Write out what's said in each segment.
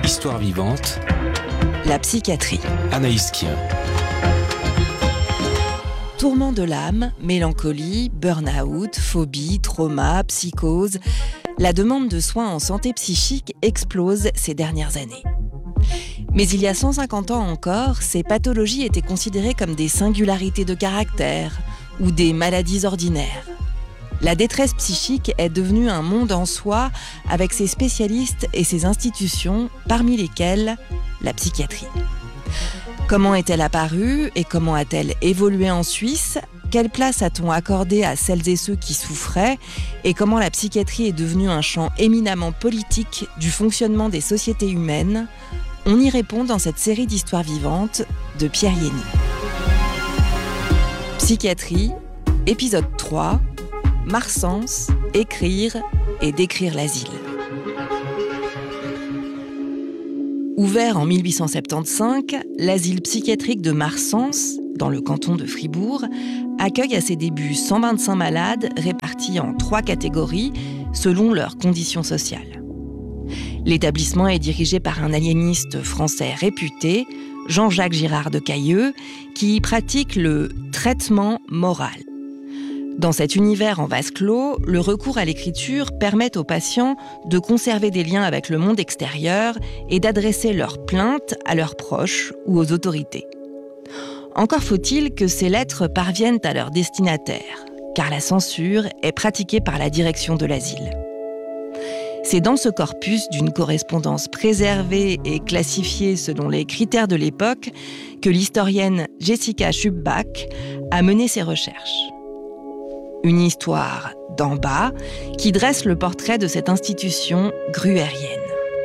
Histoire vivante. La psychiatrie. Anaïs Kien. Tourment de l'âme, mélancolie, burn-out, phobie, trauma, psychose. La demande de soins en santé psychique explose ces dernières années. Mais il y a 150 ans encore, ces pathologies étaient considérées comme des singularités de caractère ou des maladies ordinaires. La détresse psychique est devenue un monde en soi avec ses spécialistes et ses institutions, parmi lesquelles la psychiatrie. Comment est-elle apparue et comment a-t-elle évolué en Suisse ? Quelle place a-t-on accordé à celles et ceux qui souffraient ? Et comment la psychiatrie est devenue un champ éminemment politique du fonctionnement des sociétés humaines ? On y répond dans cette série d'histoires vivantes de Pierre Yenny. Psychiatrie, épisode 3, Marsens, écrire et décrire l'asile. Ouvert en 1875, l'asile psychiatrique de Marsens, dans le canton de Fribourg, accueille à ses débuts 125 malades répartis en 3 catégories selon leurs conditions sociales. L'établissement est dirigé par un aliéniste français réputé, Jean-Jacques Girard de Cayeux, qui y pratique le traitement moral. Dans cet univers en vase clos, le recours à l'écriture permet aux patients de conserver des liens avec le monde extérieur et d'adresser leurs plaintes à leurs proches ou aux autorités. Encore faut-il que ces lettres parviennent à leurs destinataires, car la censure est pratiquée par la direction de l'asile. C'est dans ce corpus d'une correspondance préservée et classifiée selon les critères de l'époque que l'historienne Jessica Schubbach a mené ses recherches. Une histoire d'en bas qui dresse le portrait de cette institution gruérienne.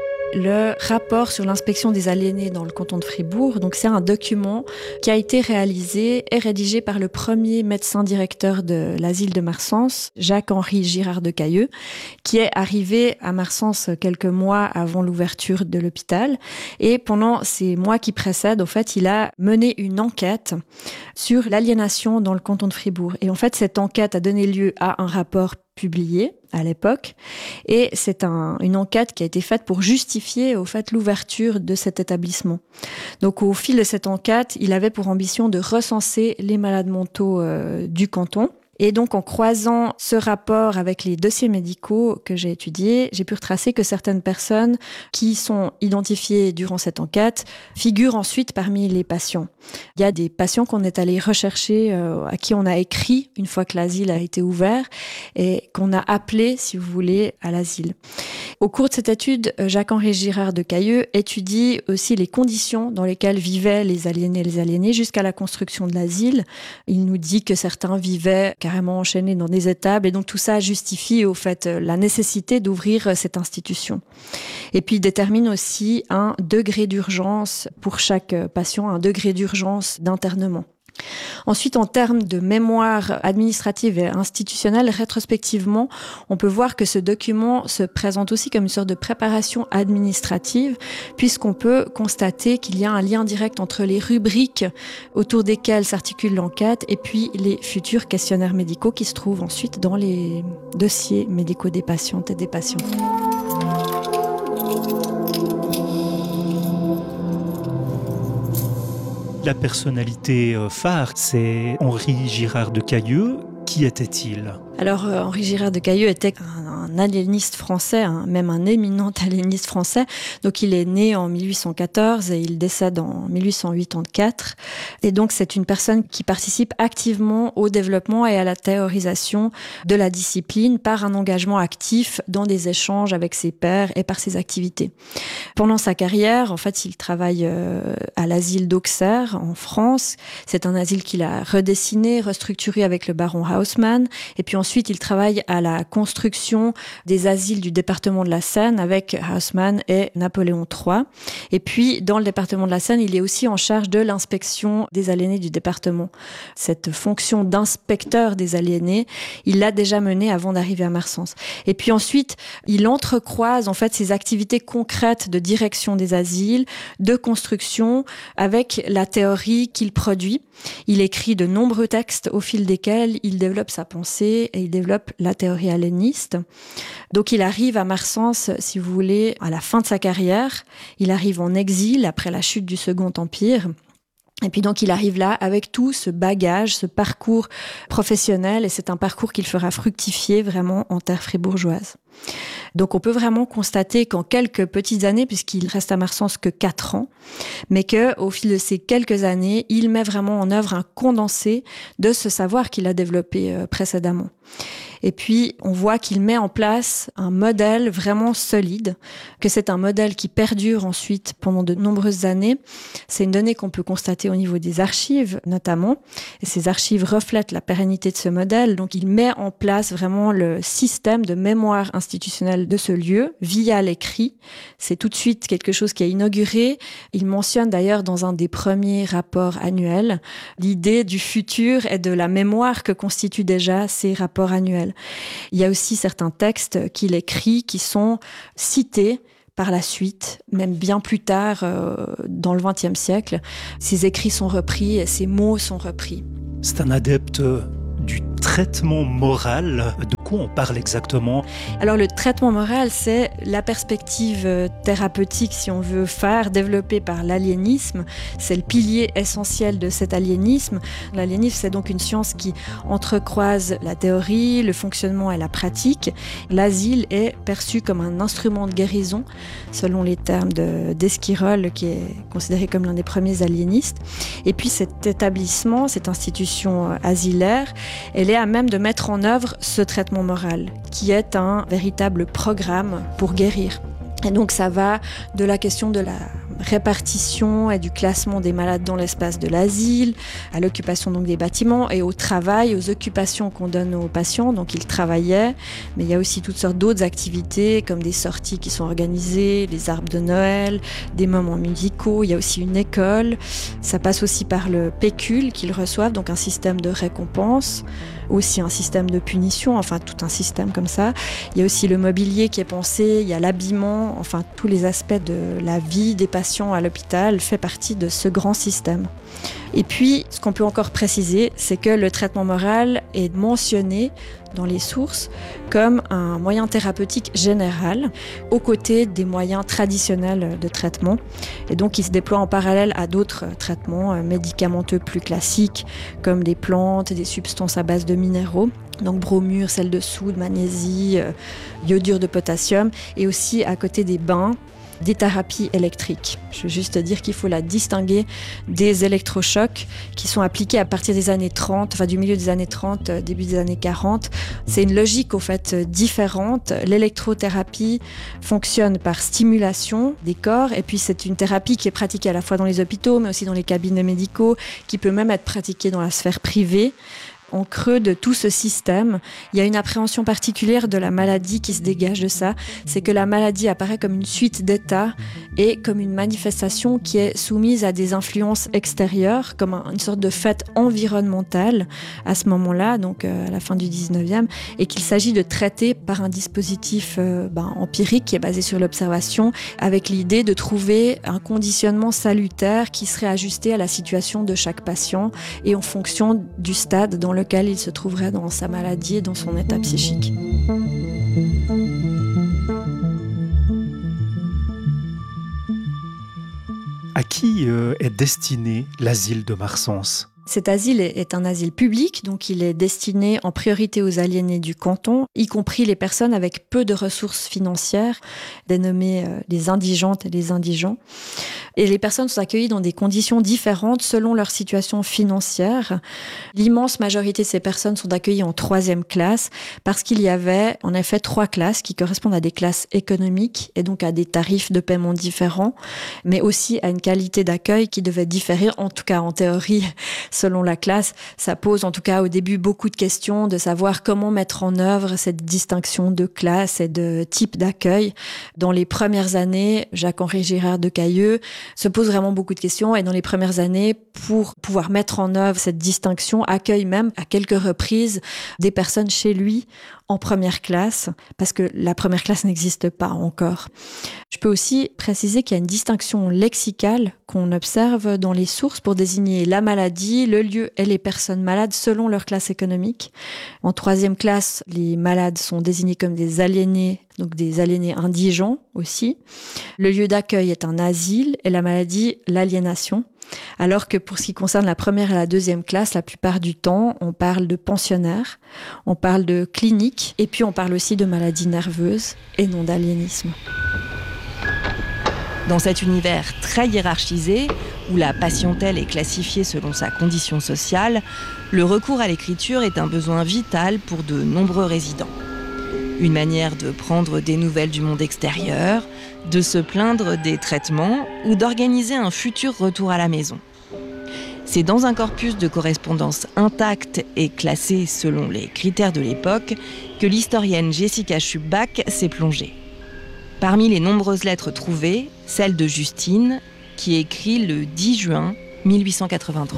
Le rapport sur l'inspection des aliénés dans le canton de Fribourg, donc c'est un document qui a été réalisé et rédigé par le premier médecin directeur de l'asile de Marsens, Jacques-Henri Girard de Cayeux, qui est arrivé à Marsens quelques mois avant l'ouverture de l'hôpital. Et pendant ces mois qui précèdent, en fait, il a mené une enquête sur l'aliénation dans le canton de Fribourg. Et en fait, cette enquête a donné lieu à un rapport publié à l'époque, et c'est une enquête qui a été faite pour justifier au fait l'ouverture de cet établissement. Donc au fil de cette enquête, il avait pour ambition de recenser les malades mentaux du canton. Et donc, en croisant ce rapport avec les dossiers médicaux que j'ai étudiés, j'ai pu retracer que certaines personnes qui sont identifiées durant cette enquête figurent ensuite parmi les patients. Il y a des patients qu'on est allé rechercher, à qui on a écrit une fois que l'asile a été ouvert et qu'on a appelé, si vous voulez, à l'asile. Au cours de cette étude, Jacques-Henri Girard de Cayeux étudie aussi les conditions dans lesquelles vivaient les aliénés jusqu'à la construction de l'asile. Il nous dit que certains vivaient carrément enchaînés dans des étables, et donc tout ça justifie au fait la nécessité d'ouvrir cette institution. Et puis il détermine aussi un degré d'urgence pour chaque patient, un degré d'urgence d'internement. Ensuite, en termes de mémoire administrative et institutionnelle, rétrospectivement, on peut voir que ce document se présente aussi comme une sorte de préparation administrative, puisqu'on peut constater qu'il y a un lien direct entre les rubriques autour desquelles s'articule l'enquête et puis les futurs questionnaires médicaux qui se trouvent ensuite dans les dossiers médicaux des patientes et des patients. La personnalité phare, c'est Henri Girard de Cayeux. Qui était-il ? Alors, Henri Girard de Cayeux était un aliéniste français, même un éminent aliéniste français. Donc, il est né en 1814 et il décède en 1884. Et donc, c'est une personne qui participe activement au développement et à la théorisation de la discipline par un engagement actif dans des échanges avec ses pairs et par ses activités. Pendant sa carrière, en fait, il travaille à l'asile d'Auxerre, en France. C'est un asile qu'il a redessiné, restructuré avec le baron Haussmann. Et puis ensuite, il travaille à la construction des asiles du département de la Seine avec Haussmann et Napoléon III. Et puis, dans le département de la Seine, il est aussi en charge de l'inspection des aliénés du département. Cette fonction d'inspecteur des aliénés, il l'a déjà menée avant d'arriver à Marsens. Et puis ensuite, il entrecroise en fait ses activités concrètes de direction des asiles, de construction, avec la théorie qu'il produit. Il écrit de nombreux textes au fil desquels il développe sa pensée et il développe la théorie aliéniste. Donc il arrive à Marsens, si vous voulez, à la fin de sa carrière. Il arrive en exil après la chute du Second Empire. Et puis donc il arrive là avec tout ce bagage, ce parcours professionnel, et c'est un parcours qu'il fera fructifier vraiment en terre fribourgeoise. Donc on peut vraiment constater qu'en quelques petites années, puisqu'il reste à Marsens que 4 ans, mais qu'au fil de ces quelques années, il met vraiment en œuvre un condensé de ce savoir qu'il a développé précédemment. Et puis, on voit qu'il met en place un modèle vraiment solide, que c'est un modèle qui perdure ensuite pendant de nombreuses années. C'est une donnée qu'on peut constater au niveau des archives, notamment. Et ces archives reflètent la pérennité de ce modèle. Donc, il met en place vraiment le système de mémoire institutionnelle de ce lieu via l'écrit. C'est tout de suite quelque chose qui est inauguré. Il mentionne d'ailleurs dans un des premiers rapports annuels l'idée du futur et de la mémoire que constituent déjà ces rapports annuels. Il y a aussi certains textes qu'il écrit qui sont cités par la suite, même bien plus tard dans le XXe siècle. Ces écrits sont repris et ces mots sont repris. C'est un adepte du traitement moral. De quoi on parle exactement ? Alors le traitement moral, c'est la perspective thérapeutique, si on veut, phare, développée par l'aliénisme. C'est le pilier essentiel de cet aliénisme. L'aliénisme, c'est donc une science qui entrecroise la théorie, le fonctionnement et la pratique. L'asile est perçu comme un instrument de guérison, selon les termes d'Esquirol, qui est considéré comme l'un des premiers aliénistes. Et puis cet établissement, cette institution asilaire, elle est à même de mettre en œuvre ce traitement moral, qui est un véritable programme pour guérir. Et donc ça va de la question de la répartition et du classement des malades dans l'espace de l'asile, à l'occupation donc des bâtiments et au travail, aux occupations qu'on donne aux patients. Donc ils travaillaient, mais il y a aussi toutes sortes d'autres activités comme des sorties qui sont organisées, les arbres de Noël, des moments musicaux. Il y a aussi une école. Ça passe aussi par le pécule qu'ils reçoivent, donc un système de récompense, aussi un système de punition, enfin tout un système comme ça. Il y a aussi le mobilier qui est pensé, il y a l'habillement, enfin tous les aspects de la vie des patients à l'hôpital fait partie de ce grand système. Et puis, ce qu'on peut encore préciser, c'est que le traitement moral est mentionné dans les sources comme un moyen thérapeutique général, aux côtés des moyens traditionnels de traitement. Et donc, il se déploie en parallèle à d'autres traitements médicamenteux plus classiques, comme des plantes, des substances à base de minéraux. Donc bromure, sel de soude, magnésie, iodure de potassium, et aussi à côté des bains, des thérapies électriques. Je veux juste dire qu'il faut la distinguer des électrochocs qui sont appliqués à partir des années 30, enfin du milieu des années 30, début des années 40. C'est une logique au fait différente. L'électrothérapie fonctionne par stimulation des corps, et puis c'est une thérapie qui est pratiquée à la fois dans les hôpitaux mais aussi dans les cabinets médicaux, qui peut même être pratiquée dans la sphère privée. En creux de tout ce système, il y a une appréhension particulière de la maladie qui se dégage de ça. C'est que la maladie apparaît comme une suite d'états et comme une manifestation qui est soumise à des influences extérieures, comme une sorte de fait environnementale à ce moment-là, donc à la fin du 19e, et qu'il s'agit de traiter par un dispositif empirique qui est basé sur l'observation, avec l'idée de trouver un conditionnement salutaire qui serait ajusté à la situation de chaque patient et en fonction du stade dans lequel il se trouverait dans sa maladie et dans son état psychique. À qui est destiné l'asile de Marsens ? Cet asile est un asile public, donc il est destiné en priorité aux aliénés du canton, y compris les personnes avec peu de ressources financières, dénommées les indigentes et les indigents. Et les personnes sont accueillies dans des conditions différentes selon leur situation financière. L'immense majorité de ces personnes sont accueillies en 3e classe parce qu'il y avait en effet 3 classes qui correspondent à des classes économiques et donc à des tarifs de paiement différents, mais aussi à une qualité d'accueil qui devait différer, en tout cas en théorie, selon la classe. Ça pose en tout cas au début beaucoup de questions de savoir comment mettre en œuvre cette distinction de classe et de type d'accueil. Dans les premières années, Jacques-Henri Girard de Cailleux se pose vraiment beaucoup de questions, et dans les premières années, pour pouvoir mettre en œuvre cette distinction, accueille même à quelques reprises des personnes chez lui en première classe, parce que la première classe n'existe pas encore. Je peux aussi préciser qu'il y a une distinction lexicale qu'on observe dans les sources pour désigner la maladie, le lieu et les personnes malades selon leur classe économique. En 3e classe, les malades sont désignés comme des aliénés, donc des aliénés indigents aussi. Le lieu d'accueil est un asile et la maladie, l'aliénation. Alors que pour ce qui concerne la 1e et la 2e classe, la plupart du temps, on parle de pensionnaires, on parle de cliniques, et puis on parle aussi de maladies nerveuses et non d'aliénisme. Dans cet univers très hiérarchisé, où la patientèle est classifiée selon sa condition sociale, le recours à l'écriture est un besoin vital pour de nombreux résidents. Une manière de prendre des nouvelles du monde extérieur, de se plaindre des traitements ou d'organiser un futur retour à la maison. C'est dans un corpus de correspondance intact et classé selon les critères de l'époque que l'historienne Jessica Schubach s'est plongée. Parmi les nombreuses lettres trouvées, celle de Justine, qui écrit le 10 juin 1883.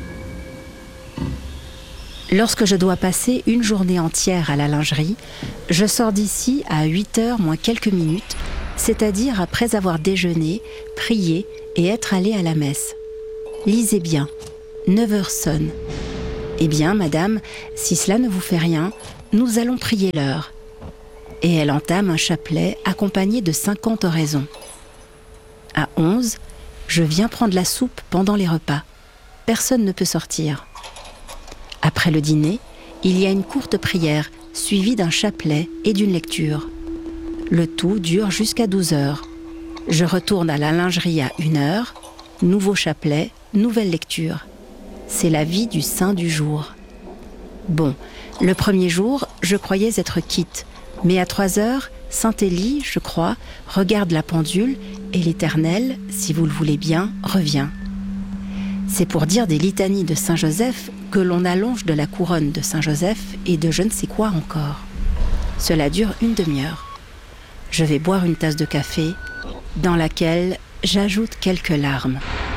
Lorsque je dois passer une journée entière à la lingerie, je sors d'ici à 8h moins quelques minutes, c'est-à-dire après avoir déjeuné, prié et être allé à la messe. Lisez bien, 9h sonne. Eh bien, madame, si cela ne vous fait rien, nous allons prier l'heure. Et elle entame un chapelet accompagné de 50 oraisons. À 11, je viens prendre la soupe pendant les repas. Personne ne peut sortir. Après le dîner, il y a une courte prière suivie d'un chapelet et d'une lecture. Le tout dure jusqu'à 12h. Je retourne à la lingerie à 1h, nouveau chapelet, nouvelle lecture. C'est la vie du saint du jour. Bon, le premier jour, je croyais être quitte, mais à 3h, saint Élie, je crois, regarde la pendule et l'Éternel, si vous le voulez bien, revient. C'est pour dire des litanies de Saint Joseph que l'on allonge de la couronne de Saint Joseph et de je ne sais quoi encore. Cela dure une demi-heure. Je vais boire une tasse de café, dans laquelle j'ajoute quelques larmes.